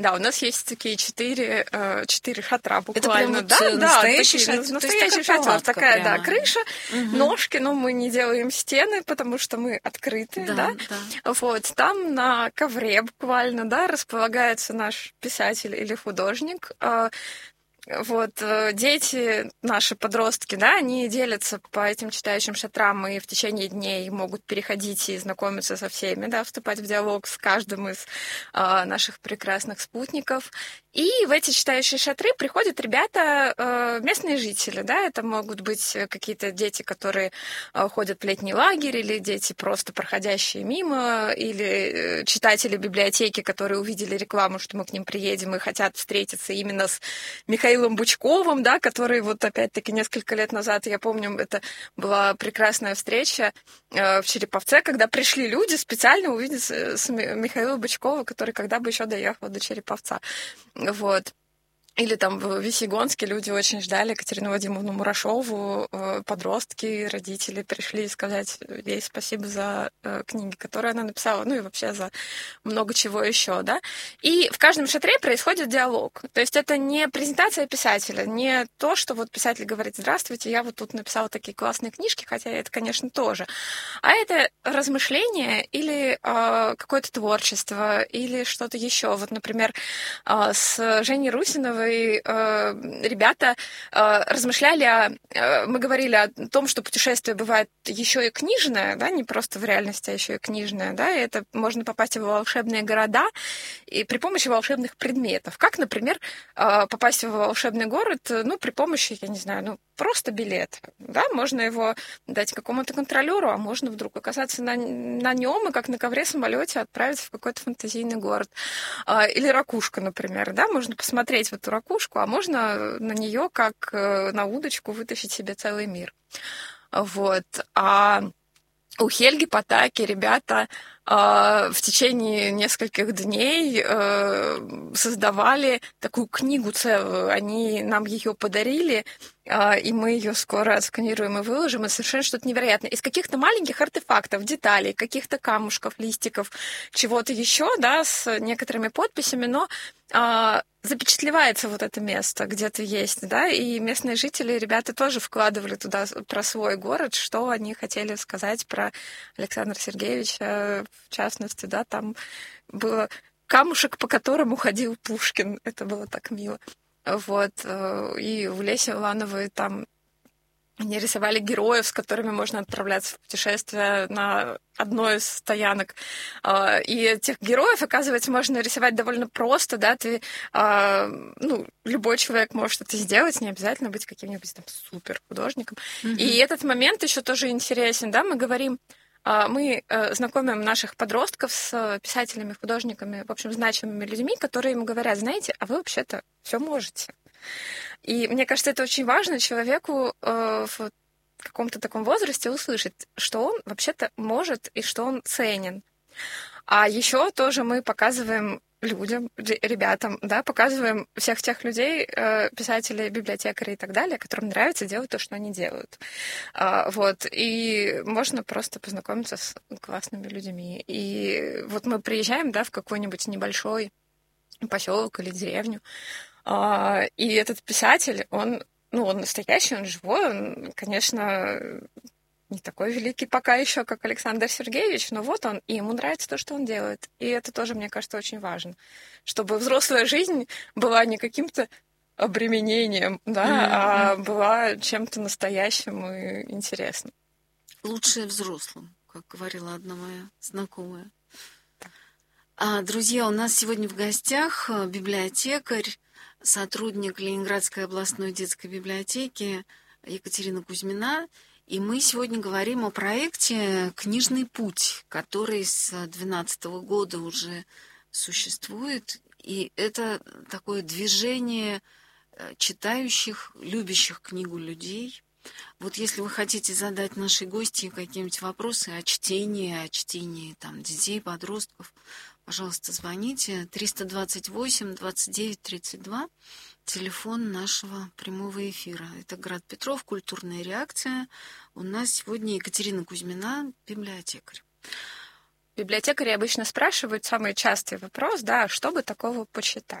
Да, у нас есть такие 4 шатра буквально. Это прям настоящий шатер? Настоящий шатер. Такая, да, крыша, ножки, но мы не делаем стены, потому что мы открытые, да. Вот, там на ковре буквально, да, располагается наш писатель или художник. Вот, дети, наши подростки, да, они делятся по этим читающим шатрам и в течение дней могут переходить и знакомиться со всеми, да, вступать в диалог с каждым из наших прекрасных спутников. И в эти читающие шатры приходят ребята, местные жители, да, это могут быть какие-то дети, которые ходят в летний лагерь, или дети, просто проходящие мимо, или читатели библиотеки, которые увидели рекламу, что мы к ним приедем и хотят встретиться именно с Михаилом Бучковым, да, который вот опять-таки несколько лет назад, я помню, это была прекрасная встреча в Череповце, когда пришли люди специально увидеть с Михаила Бучкова, который когда бы еще доехал до Череповца. Вот. Или там в Весьегонске люди очень ждали Катерину Вадимовну Мурашову, подростки, родители пришли сказать ей спасибо за книги, которые она написала, ну и вообще за много чего еще, да. И в каждом шатре происходит диалог. То есть это не презентация писателя, не то, что вот писатель говорит: здравствуйте, я вот тут написала такие классные книжки, хотя это, конечно, тоже. А это размышление или какое-то творчество, или что-то еще. Вот, например, с Женей Русиновой ребята размышляли, мы говорили о том, что путешествие бывает еще и книжное, да, не просто в реальности, а еще и книжное, да, и это можно попасть в волшебные города и при помощи волшебных предметов. Как, например, попасть в волшебный город, ну, при помощи, я не знаю, ну, просто билет, да, можно его дать какому-то контролеру, а можно вдруг оказаться на нем и как на ковре-самолете отправиться в какой-то фантазийный город. Или ракушка, например, да, можно посмотреть в эту ракушку, а можно на нее как на удочку вытащить себе целый мир. Вот. А у Хельги Потаки ребята в течение нескольких дней создавали такую книгу целую. Они нам ее подарили, и мы ее скоро отсканируем и выложим. Это совершенно что-то невероятное. Из каких-то маленьких артефактов, деталей, каких-то камушков, листиков, чего-то еще, да, с некоторыми подписями, но запечатлевается вот это место, где-то есть, да, и местные жители, ребята тоже вкладывали туда про свой город, что они хотели сказать про Александра Сергеевича, в частности, да, там был камушек, по которому ходил Пушкин, это было так мило. Вот, и в Лесе Улановой там они рисовали героев, с которыми можно отправляться в путешествие на одной из стоянок. И этих героев, оказывается, можно рисовать довольно просто, да, ты, ну, любой человек может это сделать, не обязательно быть каким-нибудь там супер художником. И этот момент еще тоже интересен, да, мы говорим, мы знакомим наших подростков с писателями, художниками, в общем, значимыми людьми, которые им говорят: знаете, а вы вообще-то все можете. И мне кажется, это очень важно человеку в каком-то таком возрасте услышать, что он вообще-то может и что он ценен. А еще тоже мы показываем людям, ребятам, да, показываем всех тех людей, писателей, библиотекарей и так далее, которым нравится делать то, что они делают. Вот. И можно просто познакомиться с классными людьми. И вот мы приезжаем, да, в какой-нибудь небольшой поселок или деревню, и этот писатель, он настоящий, он живой, он, конечно, не такой великий пока еще, как Александр Сергеевич, но вот он, и ему нравится то, что он делает. И это тоже, мне кажется, очень важно, чтобы взрослая жизнь была не каким-то обременением, да, а была чем-то настоящим и интересным. Лучшее взрослым, как говорила одна моя знакомая. Друзья, у нас сегодня в гостях библиотекарь, сотрудник Ленинградской областной детской библиотеки Екатерина Кузьмина. И мы сегодня говорим о проекте «Книжный путь», который с 2012 года уже существует. И это такое движение читающих, любящих книгу людей. Вот если вы хотите задать нашей гости какие-нибудь вопросы о чтении там, детей, подростков, пожалуйста, звоните. 328-29-32, телефон нашего прямого эфира. Это город Петров, культурная реакция. У нас сегодня Екатерина Кузьмина, библиотекарь. Библиотекари обычно спрашивают самый частый вопрос, да, что бы такого почитать?